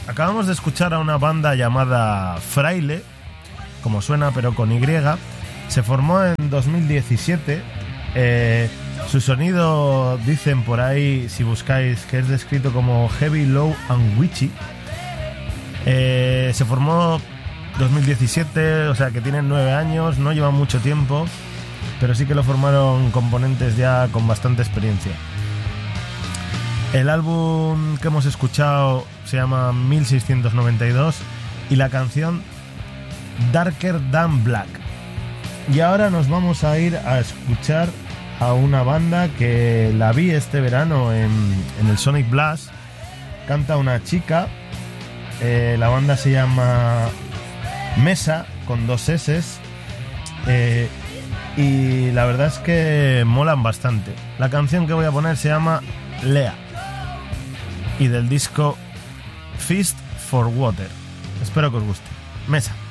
Acabamos de escuchar a una banda llamada Fraile, como suena pero con Y. Se formó en 2017. Su sonido, dicen por ahí, si buscáis, que es descrito como heavy, low and witchy. Se formó 2017, o sea que tienen 9 años, no llevan mucho tiempo, pero sí que lo formaron componentes ya con bastante experiencia. El álbum que hemos escuchado se llama 1692 y la canción Darker Than Black. Y ahora nos vamos a ir a escuchar a una banda que la vi este verano en el Sonic Blast. Canta una chica, la banda se llama Mesa, con 2 S, y la verdad es que molan bastante. La canción que voy a poner se llama Lea, y del disco Fist for Water. Espero que os guste. Mesa.